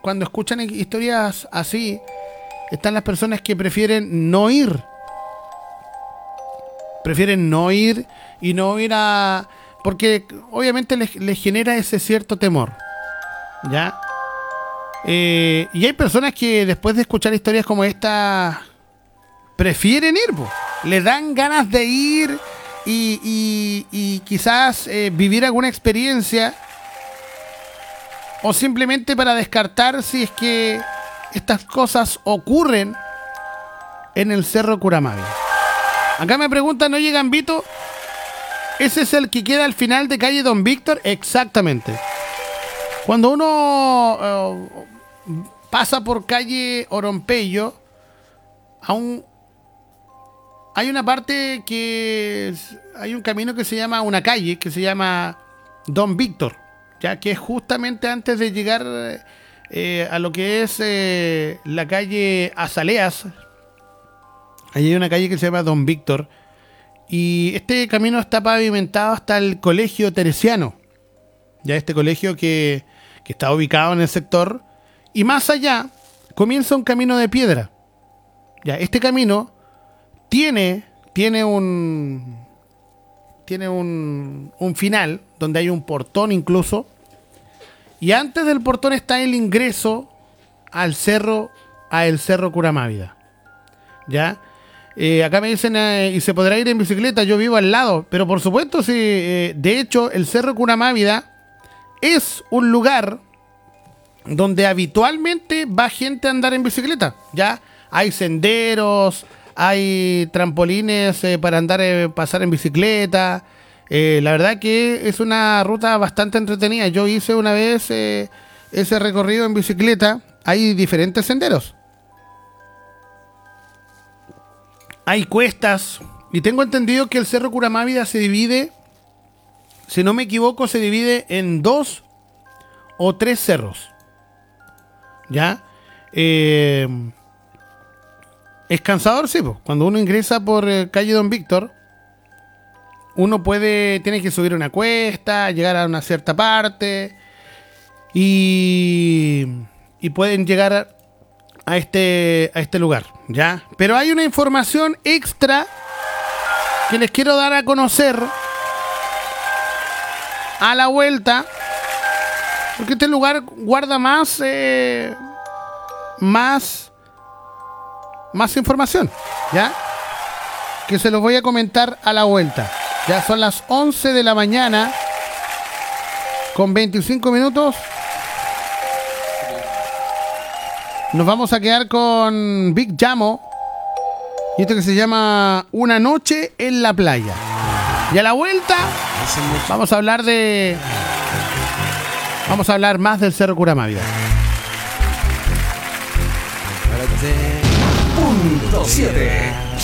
cuando escuchan historias así, están las personas que prefieren no ir. Prefieren no ir y no ir a... Porque obviamente les genera ese cierto temor. ¿Ya? Y hay personas que después de escuchar historias como esta prefieren ir, po. Le dan ganas de ir y quizás vivir alguna experiencia, o simplemente para descartar si es que estas cosas ocurren en el Cerro Curamavi. Acá me preguntan, oye Gambito, ¿ese es el que queda al final de calle Don Víctor? Exactamente. Cuando uno pasa por calle Orompeyo, hay una parte hay un camino que se llama, una calle que se llama Don Víctor, ya que es justamente antes de llegar a lo que es la calle Azaleas. Ahí hay una calle que se llama Don Víctor, y este camino está pavimentado hasta el Colegio Teresiano, ya este colegio que está ubicado en el sector, y más allá comienza un camino de piedra. Ya, este camino tiene un final donde hay un portón incluso, y antes del portón está el ingreso al cerro Curamávida. ¿Ya? Acá me dicen, y se podrá ir en bicicleta, yo vivo al lado, pero por supuesto sí. De hecho, el cerro Curamávida es un lugar donde habitualmente va gente a andar en bicicleta. Ya hay senderos, hay trampolines para pasar en bicicleta. La verdad que es una ruta bastante entretenida. Yo hice una vez ese recorrido en bicicleta. Hay diferentes senderos, hay cuestas, y tengo entendido que el Cerro Curamávida se divide, si no me equivoco, se divide en 2 o 3 cerros. ¿Ya? Es cansador, sí, pues. Cuando uno ingresa por calle Don Víctor, uno tiene que subir una cuesta, llegar a una cierta parte, y pueden llegar a este lugar, ¿ya? Pero hay una información extra que les quiero dar a conocer a la vuelta, porque este lugar guarda más información, ¿ya? Que se los voy a comentar a la vuelta. Ya son las 11 de la mañana con 25 minutos. Nos vamos a quedar con Big Jamo y esto que se llama Una noche en la playa. Y a la vuelta vamos a hablar más del Cerro Curamávida. Punto 7.